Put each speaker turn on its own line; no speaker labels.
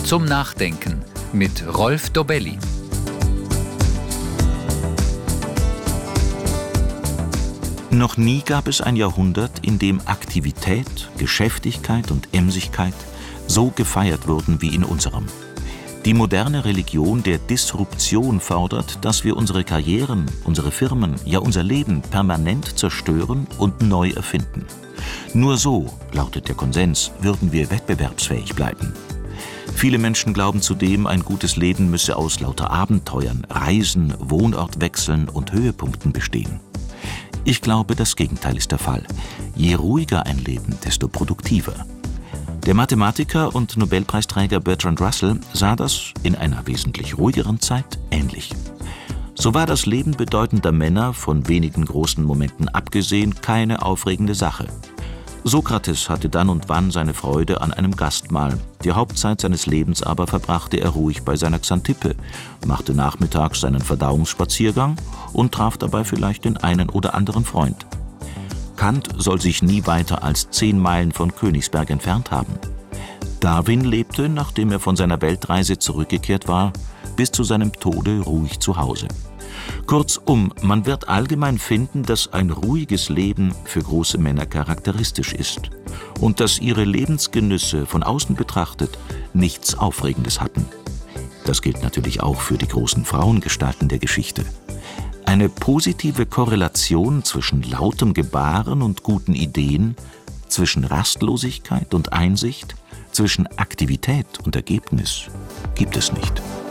Zum Nachdenken mit Rolf Dobelli.
Noch nie gab es ein Jahrhundert, in dem Aktivität, Geschäftigkeit und Emsigkeit so gefeiert wurden wie in unserem. Die moderne Religion der Disruption fordert, dass wir unsere Karrieren, unsere Firmen, ja unser Leben permanent zerstören und neu erfinden. Nur so, lautet der Konsens, würden wir wettbewerbsfähig bleiben. Viele Menschen glauben zudem, ein gutes Leben müsse aus lauter Abenteuern, Reisen, Wohnortwechseln und Höhepunkten bestehen. Ich glaube, das Gegenteil ist der Fall. Je ruhiger ein Leben, desto produktiver. Der Mathematiker und Nobelpreisträger Bertrand Russell sah das in einer wesentlich ruhigeren Zeit ähnlich. So war das Leben bedeutender Männer, von wenigen großen Momenten abgesehen, keine aufregende Sache. Sokrates hatte dann und wann seine Freude an einem Gastmahl. Die Hauptzeit seines Lebens aber verbrachte er ruhig bei seiner Xantippe, machte nachmittags seinen Verdauungsspaziergang und traf dabei vielleicht den einen oder anderen Freund. Kant soll sich nie weiter als 10 Meilen von Königsberg entfernt haben. Darwin lebte, nachdem er von seiner Weltreise zurückgekehrt war, bis zu seinem Tode ruhig zu Hause. Kurzum, man wird allgemein finden, dass ein ruhiges Leben für große Männer charakteristisch ist und dass ihre Lebensgenüsse von außen betrachtet nichts Aufregendes hatten. Das gilt natürlich auch für die großen Frauengestalten der Geschichte. Eine positive Korrelation zwischen lautem Gebaren und guten Ideen, zwischen Rastlosigkeit und Einsicht, zwischen Aktivität und Ergebnis gibt es nicht.